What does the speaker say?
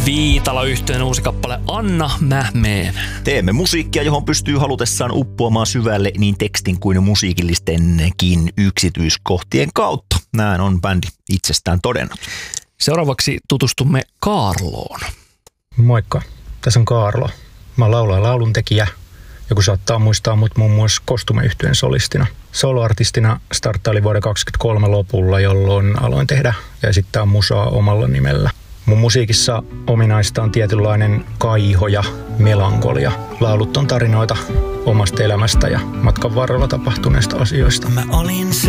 Viitala-yhtyeen uusi kappale Anna mä meen. Teemme musiikkia, johon pystyy halutessaan uppoamaan syvälle niin tekstin kuin musiikillistenkin yksityiskohtien kautta. Näin on bändi itsestään todennut. Seuraavaksi tutustumme Kaarloon. Moikka, tässä on Kaarlo. Mä oon laulaja ja lauluntekijä. Joku saattaa muistaa mut muun muassa Kostume-yhtyeen solistina. Soloartistina starttaili vuoden 2023 lopulla, jolloin aloin tehdä ja esittää musaa omalla nimellä. Mun musiikissa ominaista on tietynlainen kaiho ja melankolia. Laulut on tarinoita omasta elämästä ja matkan varrella tapahtuneista asioista.